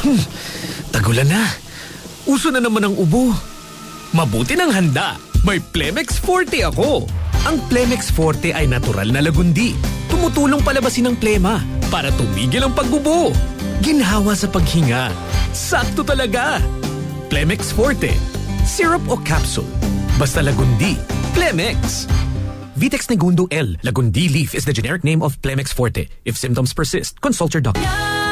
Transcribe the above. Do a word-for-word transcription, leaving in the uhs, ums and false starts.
Tagulan na. Uso na naman ang ubo. Mabuti ng handa. May Plemex Forte ako. Ang Plemex Forte ay natural na lagundi. Tumutulong palabasin ang plema para tumigil ang pagbubo. Ginhawa sa paghinga. Sakto talaga. Plemex Forte. Syrup o capsule. Basta lagundi. Plemex. Vitex Negundo L. Lagundi Leaf is the generic name of Plemex Forte. If symptoms persist, consult your doctor.